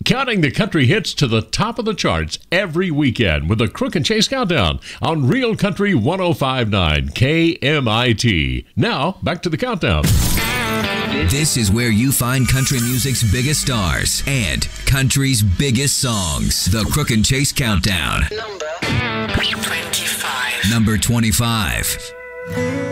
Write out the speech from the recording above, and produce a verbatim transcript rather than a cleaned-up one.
Counting the country hits to the top of the charts every weekend with the Crook and Chase Countdown on Real Country one oh five point nine K M I T. Now, back to the countdown. This is where you find country music's biggest stars and country's biggest songs. The Crook and Chase Countdown. Number twenty-five. Number twenty-five.